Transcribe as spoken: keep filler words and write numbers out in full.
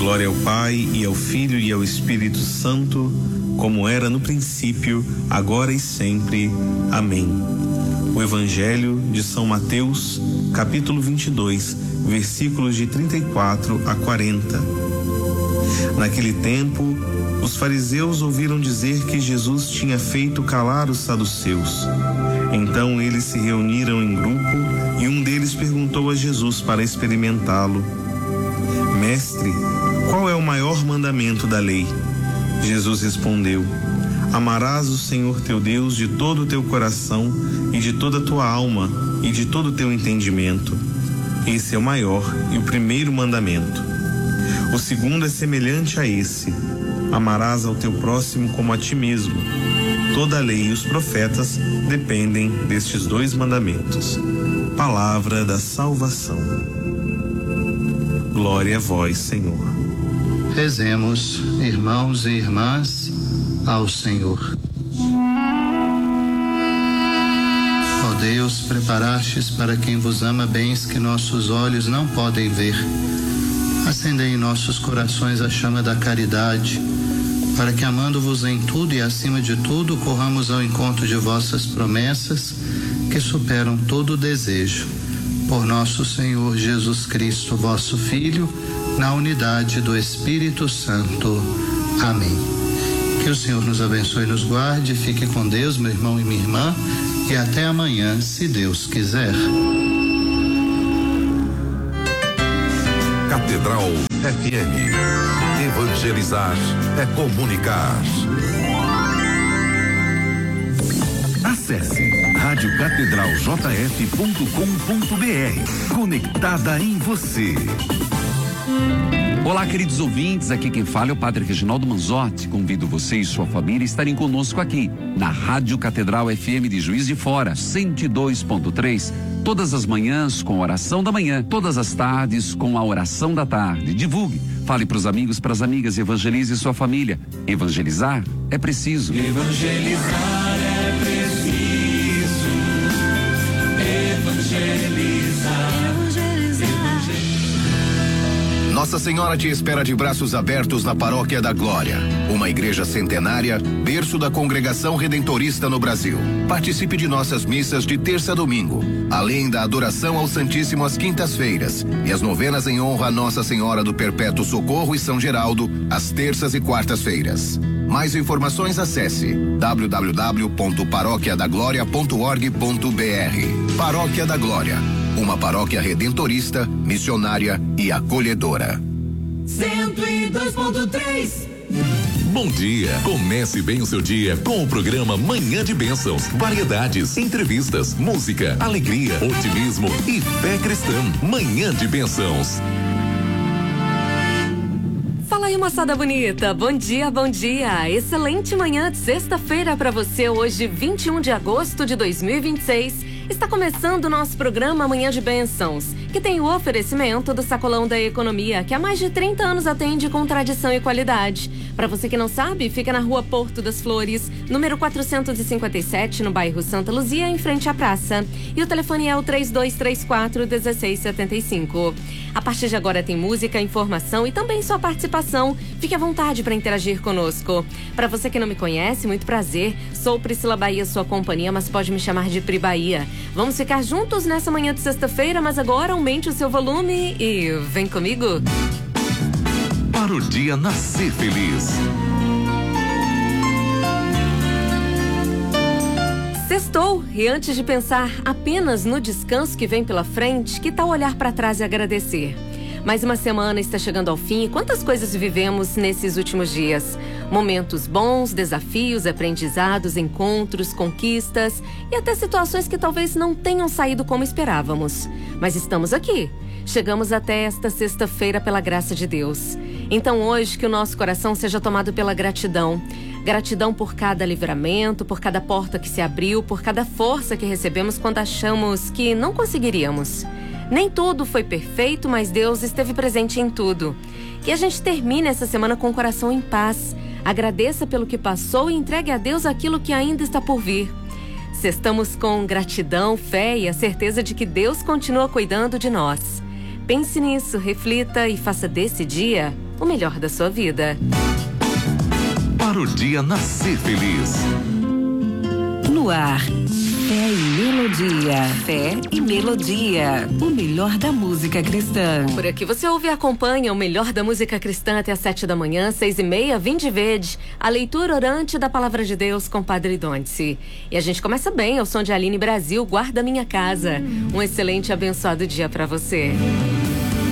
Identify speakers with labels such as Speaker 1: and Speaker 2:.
Speaker 1: Glória ao Pai, e ao Filho, e ao Espírito Santo, como era no princípio, agora e sempre. Amém. O Evangelho de São Mateus, capítulo vinte e dois, versículos de trinta e quatro a quarenta. Naquele tempo, os fariseus ouviram dizer que Jesus tinha feito calar os saduceus. Então eles se reuniram em grupo e um deles perguntou a Jesus para experimentá-lo: Mestre, qual é o maior mandamento da lei? Jesus respondeu: Amarás o Senhor teu Deus de todo o teu coração e de toda a tua alma e de todo o teu entendimento. Esse é o maior e o primeiro mandamento. O segundo é semelhante a esse: amarás ao teu próximo como a ti mesmo. Toda a lei e os profetas dependem destes dois mandamentos. Palavra da salvação. Glória a vós, Senhor.
Speaker 2: Rezemos, irmãos e irmãs, ao Senhor. Ó Deus, preparastes para quem vos ama bens que nossos olhos não podem ver. Acendei em nossos corações a chama da caridade, para que, amando-vos em tudo e acima de tudo, corramos ao encontro de vossas promessas, que superam todo desejo. Por nosso Senhor Jesus Cristo, vosso Filho, na unidade do Espírito Santo. Amém. Que o Senhor nos abençoe e nos guarde. Fique com Deus, meu irmão e minha irmã, e até amanhã, se Deus quiser.
Speaker 3: Catedral F M. Evangelizar é comunicar. Acesse rádio catedral j f ponto com ponto b r. Conectada em você.
Speaker 4: Olá, queridos ouvintes, aqui quem fala é o Padre Reginaldo Manzotti. Convido você e sua família a estarem conosco aqui, na Rádio Catedral F M de Juiz de Fora, cento e dois ponto três, todas as manhãs com a oração da manhã, todas as tardes com a oração da tarde. Divulgue, fale para os amigos, para as amigas, evangelize sua família. Evangelizar é preciso.
Speaker 5: Evangelizar é preciso. Evangelizar.
Speaker 3: Nossa Senhora te espera de braços abertos na Paróquia da Glória, uma igreja centenária, berço da congregação redentorista no Brasil. Participe de nossas missas de terça a domingo, além da adoração ao Santíssimo às quintas-feiras e as novenas em honra a Nossa Senhora do Perpétuo Socorro e São Geraldo, às terças e quartas-feiras. Mais informações, acesse w w w ponto paróquia da glória ponto org ponto b r. Paróquia da Glória, uma paróquia redentorista, missionária e acolhedora.
Speaker 5: cento e dois ponto três.
Speaker 6: Bom dia. Comece bem o seu dia com o programa Manhã de Bênçãos. Variedades, entrevistas, música, alegria, otimismo e fé cristã. Manhã de Bênçãos.
Speaker 7: Fala aí, moçada bonita. Bom dia, bom dia. Excelente manhã de sexta-feira para você. Hoje, vinte e um de agosto de dois mil e vinte e seis. Está começando o nosso programa Manhã de Bênçãos, que tem o oferecimento do Sacolão da Economia, que há mais de trinta anos atende com tradição e qualidade. Para você que não sabe, fica na rua Porto das Flores, número quatrocentos e cinquenta e sete, no bairro Santa Luzia, em frente à praça. E o telefone é o três dois três quatro, um seis sete cinco. A partir de agora tem música, informação e também sua participação. Fique à vontade para interagir conosco. Para você que não me conhece, muito prazer. Sou Priscila Bahia, sua companhia, mas pode me chamar de Pri Bahia. Vamos ficar juntos nessa manhã de sexta-feira, mas agora aumente o seu volume e vem comigo.
Speaker 6: Para o dia nascer feliz.
Speaker 7: Sextou, e antes de pensar apenas no descanso que vem pela frente, que tal olhar para trás e agradecer? Mais uma semana está chegando ao fim e quantas coisas vivemos nesses últimos dias? Momentos bons, desafios, aprendizados, encontros, conquistas e até situações que talvez não tenham saído como esperávamos. Mas estamos aqui. Chegamos até esta sexta-feira pela graça de Deus. Então hoje que o nosso coração seja tomado pela gratidão. Gratidão por cada livramento, por cada porta que se abriu, por cada força que recebemos quando achamos que não conseguiríamos. Nem tudo foi perfeito, mas Deus esteve presente em tudo. Que a gente termine essa semana com o coração em paz. Agradeça pelo que passou e entregue a Deus aquilo que ainda está por vir. Sextamos com gratidão, fé e a certeza de que Deus continua cuidando de nós. Pense nisso, reflita e faça desse dia o melhor da sua vida.
Speaker 6: Para o dia nascer feliz.
Speaker 8: No ar, Fé e Melodia. Fé e Melodia. O melhor da música cristã.
Speaker 7: Por aqui você ouve e acompanha o melhor da música cristã até às sete da manhã, seis e meia, Vinde Verde. A leitura orante da Palavra de Deus com Padre Donte. E a gente começa bem ao som de Aline Brasil, Guarda Minha Casa. Um excelente e abençoado dia para você.